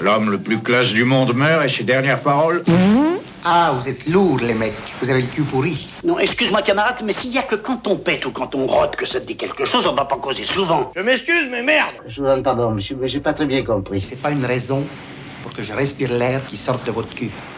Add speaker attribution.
Speaker 1: L'homme le plus classe du monde meurt et ses dernières paroles...
Speaker 2: Ah, vous êtes lourds, les mecs. Vous avez le cul pourri.
Speaker 3: Non, excuse-moi, camarade, mais s'il y a que quand on pète ou quand on rote que ça te dit quelque chose, on va pas causer souvent.
Speaker 4: Je m'excuse, mais merde.
Speaker 2: Je vous demande pardon, monsieur, mais j'ai pas très bien compris. C'est pas une raison pour que je respire l'air qui sort de votre cul.